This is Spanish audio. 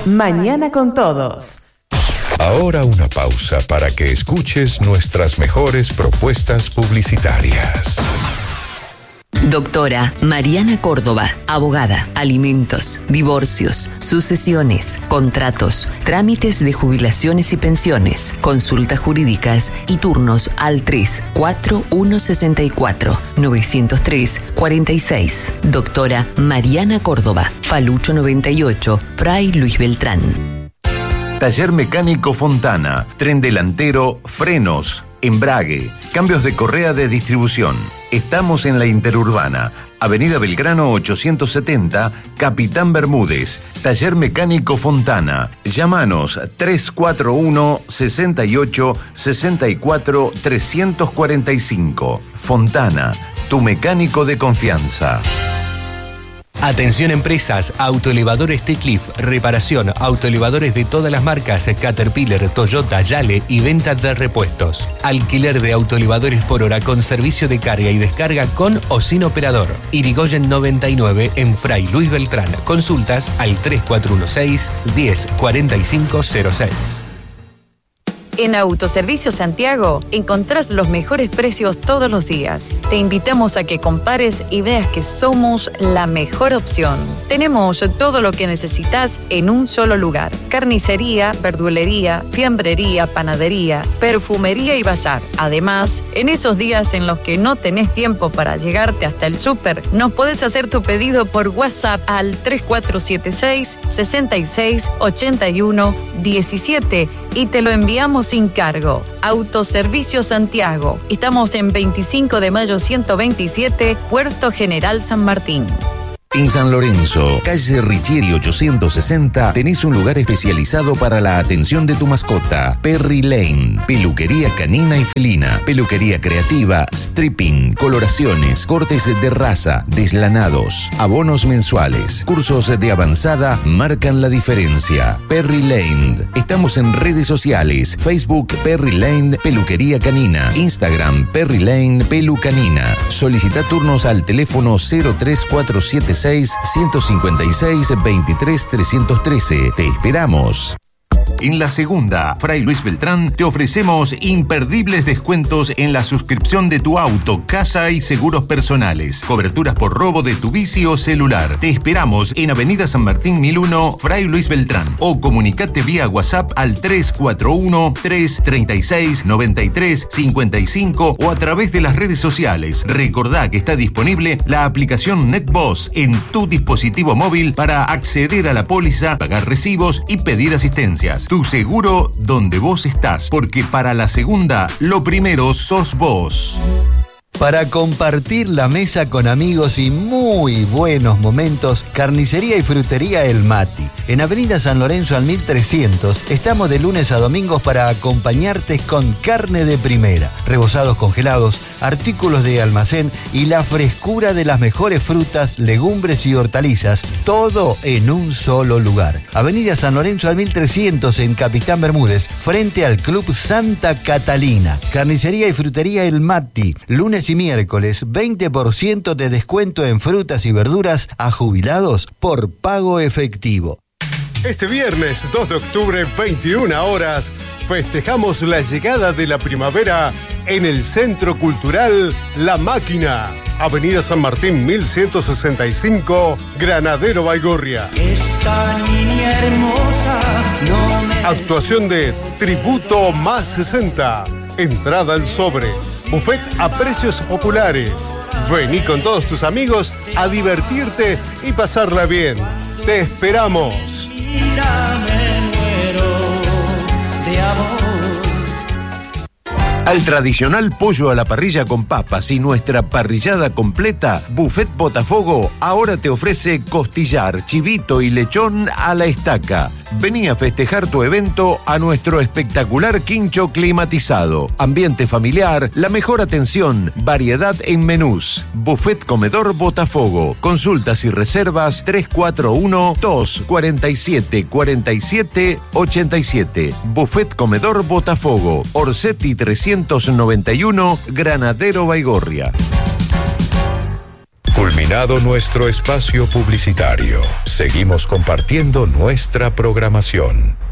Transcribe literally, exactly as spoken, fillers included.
Mañana con todos. Ahora una pausa para que escuches nuestras mejores propuestas publicitarias. Doctora Mariana Córdoba, abogada, alimentos, divorcios, sucesiones, contratos, trámites de jubilaciones y pensiones, consultas jurídicas y turnos al tres cuatro uno seis cuatro nueve cero tres cuatro seis. Doctora Mariana Córdoba, Falucho noventa y ocho, Fray Luis Beltrán. Taller Mecánico Fontana, tren delantero, frenos, embrague, cambios de correa de distribución. Estamos en la Interurbana, Avenida Belgrano ochocientos setenta, Capitán Bermúdez. Taller Mecánico Fontana. Llámanos tres cuatro uno, seis ocho, seis cuatro, tres cuatro cinco. Fontana, tu mecánico de confianza. Atención empresas, autoelevadores T-Cliff, reparación, autoelevadores de todas las marcas, Caterpillar, Toyota, Yale y venta de repuestos. Alquiler de autoelevadores por hora con servicio de carga y descarga con o sin operador. Irigoyen noventa y nueve en Fray Luis Beltrán. Consultas al tres cuatro uno seis, diez, cuarenta y cinco cero seis. En Autoservicio Santiago encontrás los mejores precios todos los días. Te invitamos a que compares y veas que somos la mejor opción. Tenemos todo lo que necesitas en un solo lugar. Carnicería, verdulería, fiambrería, panadería, perfumería y bazar. Además, en esos días en los que no tenés tiempo para llegarte hasta el súper, nos podés hacer tu pedido por WhatsApp al tres cuatro siete seis, seis seis, ocho uno, uno siete y te lo enviamos sin cargo. Autoservicio Santiago. Estamos en veinticinco de mayo ciento veintisiete, Puerto General San Martín. En San Lorenzo, calle Richieri ochocientos sesenta, tenés un lugar especializado para la atención de tu mascota. Perry Lane, peluquería canina y felina, peluquería creativa, stripping, coloraciones, cortes de raza, deslanados, abonos mensuales, cursos de avanzada marcan la diferencia. Perry Lane. Estamos en redes sociales, Facebook Perry Lane Peluquería Canina, Instagram Perry Lane Pelu Canina. Solicita turnos al teléfono cero tres cuatro siete seis, uno cinco seis, dos tres tres uno tres. Te esperamos. En la segunda, Fray Luis Beltrán, te ofrecemos imperdibles descuentos en la suscripción de tu auto, casa y seguros personales. Coberturas por robo de tu bici o celular. Te esperamos en Avenida San Martín mil uno, Fray Luis Beltrán. O comunicate vía WhatsApp al tres cuatro uno, tres tres seis, nueve tres cinco cinco o a través de las redes sociales. Recordá que está disponible la aplicación NetBoss en tu dispositivo móvil para acceder a la póliza, pagar recibos y pedir asistencias. Tu seguro donde vos estás, porque para la segunda, lo primero sos vos. Para compartir la mesa con amigos y muy buenos momentos, Carnicería y Frutería El Mati. En Avenida San Lorenzo al mil trescientos, estamos de lunes a domingos para acompañarte con carne de primera, rebozados congelados, artículos de almacén y la frescura de las mejores frutas, legumbres y hortalizas, todo en un solo lugar. Avenida San Lorenzo al mil trescientos en Capitán Bermúdez, frente al Club Santa Catalina. Carnicería y Frutería El Mati, lunes y miércoles, veinte por ciento de descuento en frutas y verduras a jubilados por pago efectivo. Este viernes dos de octubre, veintiuna horas, festejamos la llegada de la primavera en el Centro Cultural La Máquina, Avenida San Martín mil ciento sesenta y cinco, Granadero Baigorria. Esta niña hermosa no me... Actuación de Tributo Más sesenta. Entrada al sobre. Buffet a precios populares. Vení con todos tus amigos a divertirte y pasarla bien. Te esperamos. Al tradicional pollo a la parrilla con papas y nuestra parrillada completa, Buffet Botafogo ahora te ofrece costillar, chivito y lechón a la estaca. Vení a festejar tu evento a nuestro espectacular quincho climatizado. Ambiente familiar, la mejor atención, variedad en menús. Buffet Comedor Botafogo. Consultas y reservas tres cuatro uno, dos cuatro siete, cuatro siete ocho siete. Buffet Comedor Botafogo. Orsetti trescientos noventa y uno, Granadero Baigorria. culminado nuestro espacio publicitario. Seguimos compartiendo nuestra programación.